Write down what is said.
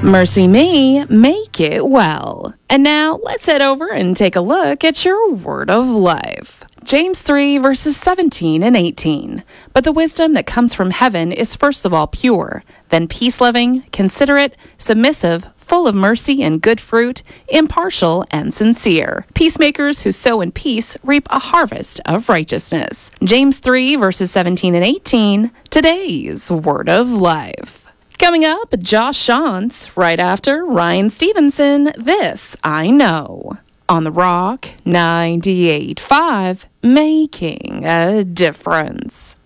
Mercy me, make it well. And now let's head over and take a look at your word of life. James 3 verses 17 and 18. But the wisdom that comes from heaven is first of all pure, then peace-loving, considerate, submissive, full of mercy and good fruit, impartial and sincere. Peacemakers who sow in peace reap a harvest of righteousness. James 3 verses 17 and 18, today's word of life. Coming up, Josh Shantz, right after Ryan Stevenson, This I Know. On the Rock 98.5, making a difference.